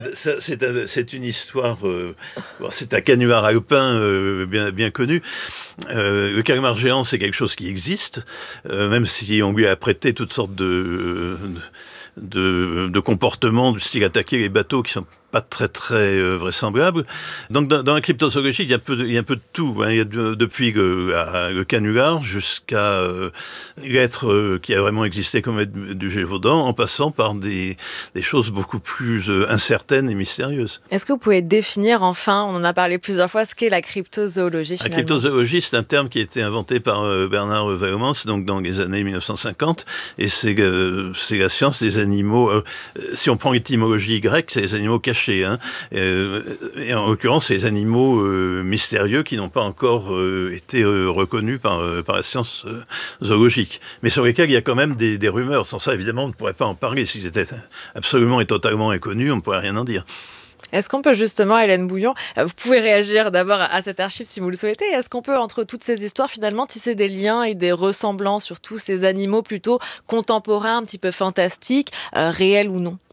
C'est une histoire, c'est un canular alpin bien connu. Le calmar géant, c'est quelque chose qui existe, même si on lui a prêté toutes sortes de comportements, du style attaquer les bateaux qui sont pas très vraisemblables. Donc dans la cryptozoologie, il y a un peu de tout. Hein. Il y a depuis le canular jusqu'à l'être qui a vraiment existé comme être du Gévaudan, en passant par des choses beaucoup plus incertaines et mystérieuses. Est-ce que vous pouvez définir enfin, on en a parlé plusieurs fois, ce qu'est la cryptozoologie finalement? La cryptozoologie, c'est un terme qui a été inventé par Bernard Weymans, donc dans les années 1950, et c'est la science des animaux. Si on prend l'étymologie grecque, c'est les animaux cachés. Hein. Et en l'occurrence, c'est les animaux mystérieux qui n'ont pas encore été reconnus par la science zoologique. Mais sur lesquels il y a quand même des rumeurs. Sans ça, évidemment, on ne pourrait pas en parler. S'ils étaient absolument et totalement inconnus, on ne pourrait rien en dire. Est-ce qu'on peut justement, Hélène Bouillon, vous pouvez réagir d'abord à cette archive si vous le souhaitez, est-ce qu'on peut, entre toutes ces histoires, finalement, tisser des liens et des ressemblances sur tous ces animaux plutôt contemporains, un petit peu fantastiques, réels ou non?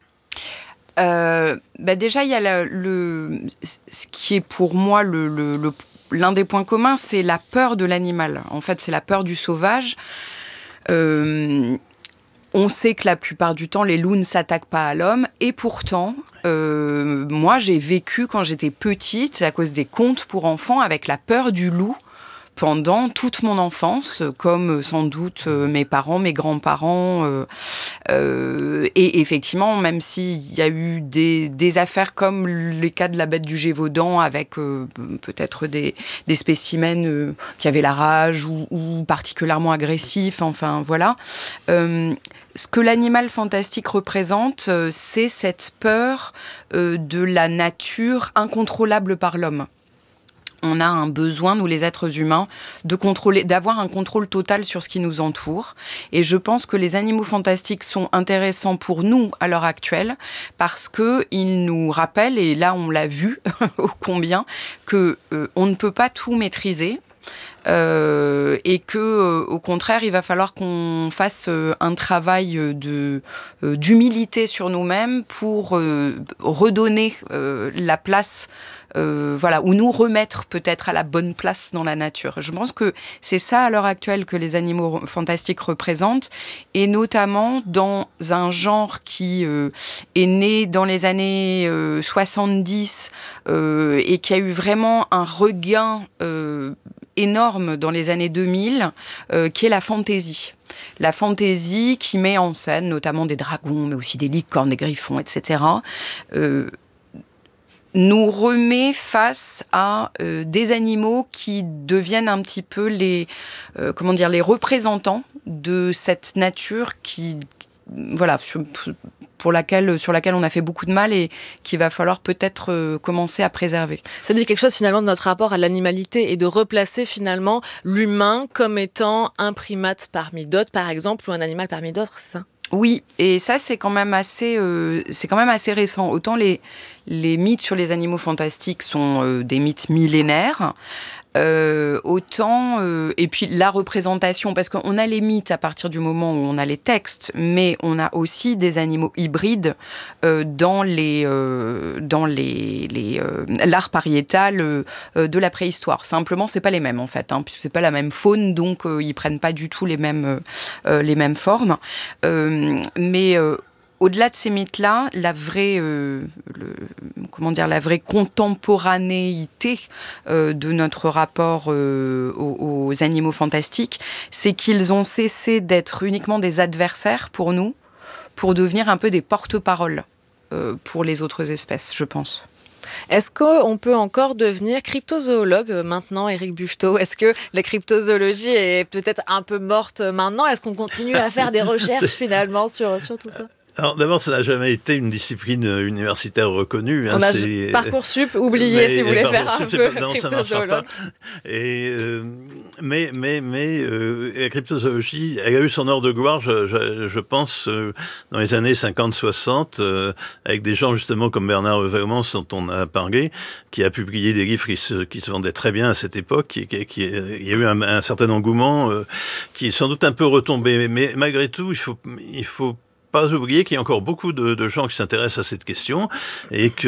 Déjà, il y a ce qui est pour moi l'un des points communs, c'est la peur de l'animal. En fait, c'est la peur du sauvage. On sait que la plupart du temps, les loups ne s'attaquent pas à l'homme. Et pourtant, moi, j'ai vécu quand j'étais petite, à cause des contes pour enfants, avec la peur du loup pendant toute mon enfance, comme sans doute mes parents, mes grands-parents. Et effectivement, même s'il y a eu des affaires comme les cas de la bête du Gévaudan, avec peut-être des spécimens qui avaient la rage ou particulièrement agressifs, enfin voilà. Ce que l'animal fantastique représente, c'est cette peur de la nature incontrôlable par l'homme. On a un besoin, nous les êtres humains, d'avoir un contrôle total sur ce qui nous entoure. Et je pense que les animaux fantastiques sont intéressants pour nous à l'heure actuelle parce qu'ils nous rappellent, et là on l'a vu ô combien, qu'on ne peut pas tout maîtriser. Et que, au contraire, il va falloir qu'on fasse un travail d'humilité sur nous-mêmes pour redonner la place, ou nous remettre peut-être à la bonne place dans la nature. Je pense que c'est ça à l'heure actuelle que les animaux fantastiques représentent, et notamment dans un genre qui est né dans les années 70 et qui a eu vraiment un regain énorme dans les années 2000, qui est la fantaisie. La fantaisie qui met en scène notamment des dragons, mais aussi des licornes, des griffons, etc., nous remet face à des animaux qui deviennent un petit peu les représentants de cette nature sur laquelle on a fait beaucoup de mal et qu'il va falloir peut-être commencer à préserver. Ça dit quelque chose finalement de notre rapport à l'animalité et de replacer finalement l'humain comme étant un primate parmi d'autres, par exemple, ou un animal parmi d'autres, c'est ça ? Oui, et ça c'est quand même assez récent. Autant les mythes sur les animaux fantastiques sont des mythes millénaires, autant et puis la représentation, parce qu'on a les mythes à partir du moment où on a les textes, mais on a aussi des animaux hybrides dans l'art pariétal de la préhistoire. Simplement, c'est pas les mêmes en fait, puisque c'est pas la même faune, donc ils prennent pas du tout les mêmes formes. Mais au-delà de ces mythes-là, la vraie contemporanéité de notre rapport aux animaux fantastiques, c'est qu'ils ont cessé d'être uniquement des adversaires pour nous, pour devenir un peu des porte-paroles pour les autres espèces, je pense. Est-ce qu'on peut encore devenir cryptozoologue maintenant, Éric Buffetot ? Est-ce que la cryptozoologie est peut-être un peu morte maintenant ? Est-ce qu'on continue à faire des recherches finalement sur tout ça ? Alors d'abord, ça n'a jamais été une discipline universitaire reconnue. On a Parcoursup, oublié si vous voulez faire un peu non, ça ne marchera pas. Mais la cryptozoologie, elle a eu son heure de gloire, je pense, dans les années 50-60, avec des gens justement comme Bernard Weymans, dont on a parlé, qui a publié des livres qui se vendaient très bien à cette époque. Il y a eu un certain engouement qui est sans doute un peu retombé. Mais malgré tout, il faut pas oublier qu'il y a encore beaucoup de gens qui s'intéressent à cette question et que